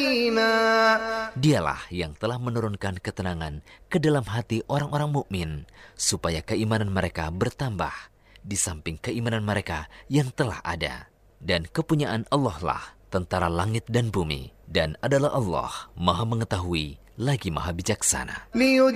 حكيما. Dialah yang telah menurunkan ketenangan ke dalam hati orang-orang mukmin supaya keimanan mereka bertambah di samping keimanan mereka yang telah ada. Dan kepunyaan Allah lah tentara langit dan bumi, dan adalah Allah Maha mengetahui lagi Maha bijaksana.